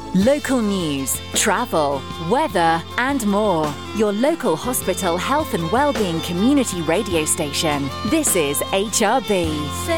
Local news, travel, weather and more. Your local hospital health and wellbeing community radio station. This is HRB.